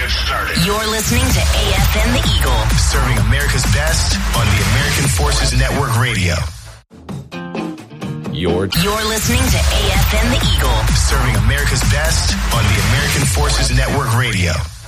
get started. You're listening to AFN The Eagle, serving America's best on the American Forces Network Radio. You're listening to AFN The Eagle, serving America's best on the American Forces Network Radio.